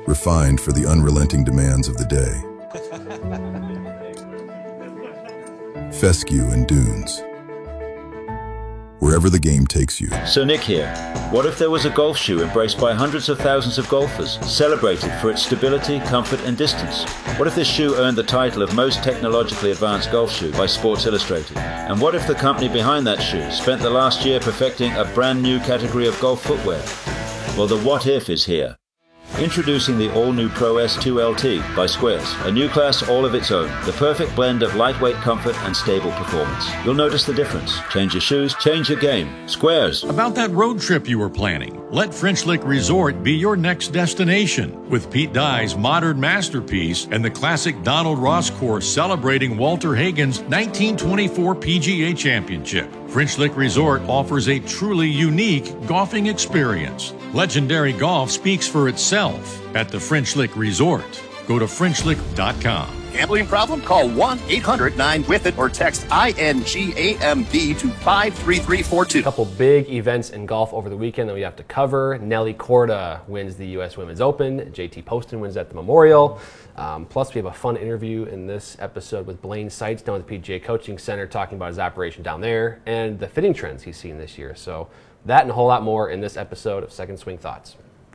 refined for the unrelenting demands of the day. Fescue and dunes. Wherever the game takes you. So Nick here. What if there was a golf shoe embraced by hundreds of thousands of golfers, celebrated for its stability, comfort and distance? What if this shoe earned the title of most technologically advanced golf shoe by Sports Illustrated? And what if the company behind that shoe spent the last year perfecting a brand new category of golf footwear? Well, the what if is here. Introducing the all-new Pro S2 LT by Squares, a new class all of its own, the perfect blend of lightweight comfort and stable performance. You'll notice the difference. Change your shoes, change your game. Squares. About that road trip you were planning, let French Lick Resort be your next destination. With Pete Dye's modern masterpiece and the classic Donald Ross course celebrating Walter Hagen's 1924 PGA Championship, French Lick Resort offers a truly unique golfing experience. Legendary golf speaks for itself at the French Lick Resort. Go to FrenchLick.com. Gambling problem? Call 1-800-9-WITH-IT or text INGAMB to 53342. A couple big events in golf over the weekend that we have to cover. Nelly Korda wins the U.S. Women's Open. JT Poston wins at the Memorial. Plus, we have a fun interview in this episode with Blaine Seitz down at the PGA Coaching Center talking about his operation down there and the fitting trends he's seen this year. So that and a whole lot more in this episode of Second Swing Thoughts.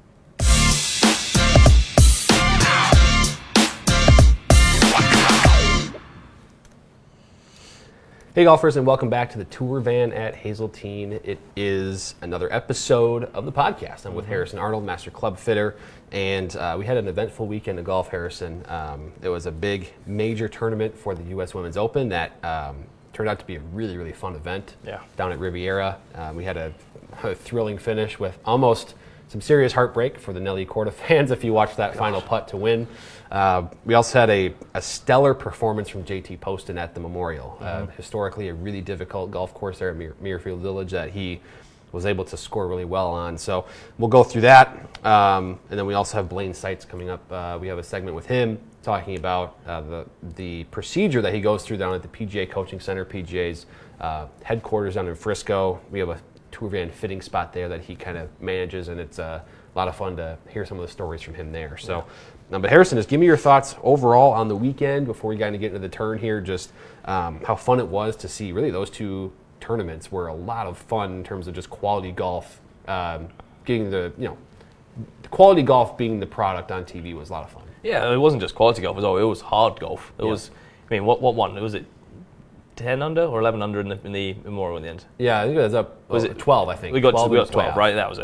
Hey golfers, and welcome back to the Tour Van at Hazeltine. It is another episode of the podcast. I'm with Harrison Arnold, Master Club Fitter, and we had an eventful weekend of golf, Harrison. It was a big, major tournament for the U.S. Women's Open that turned out to be a really, really fun event down at Riviera. We had a thrilling finish with almost some serious heartbreak for the Nelly Korda fans if you watched that final putt to win. We also had a stellar performance from JT Poston at the Memorial. Historically, a really difficult golf course there at Muirfield Village that he was able to score really well on. So we'll go through that. And then we also have Blaine Seitz coming up. We have a segment with him talking about the procedure that he goes through down at the PGA Coaching Center, PGA's headquarters down in Frisco. We have a Tour Van fitting spot there that he kind of manages, and it's a lot of fun to hear some of the stories from him there. So, but Harrison, just give me your thoughts overall on the weekend before we kind of get into the turn here. Just how fun it was to see. Really, those two tournaments were a lot of fun in terms of just quality golf. Getting the quality golf being the product on TV was a lot of fun. Yeah, it wasn't just quality golf. It was hard golf. It was. I mean, what won? Was it 10 under or 11 under in the Memorial in the end? Yeah, I think it was up. Was it 12? I think we got 12, right? That was it.